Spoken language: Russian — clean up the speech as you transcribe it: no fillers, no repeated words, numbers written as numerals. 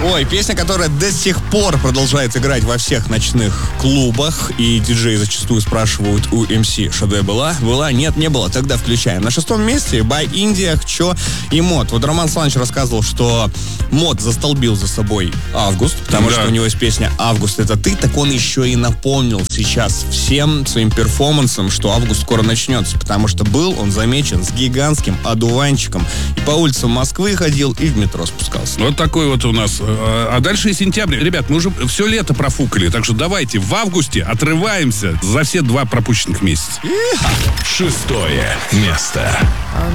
Ой, песня, которая до сих пор продолжает играть во всех ночных клубах. И диджеи зачастую спрашивают у МС, ШД была? Была? Нет, не было. Тогда включаем. На 6-м месте By India, Хчо и Мод. Вот Роман Саныч рассказывал, что Мод застолбил за собой Август, потому что у него есть песня «Август, это ты». Так он еще и напомнил сейчас всем своим перформансом, что август скоро начнется, потому что был он замечен с гигантским одуванчиком. И по улицам Москвы ходил, и в метро спускался. Вот такой вот у нас. А дальше и сентябрь. Ребят, мы уже все лето профукали, так что давайте в августе отрываемся за все 2 пропущенных месяца. 6-е место.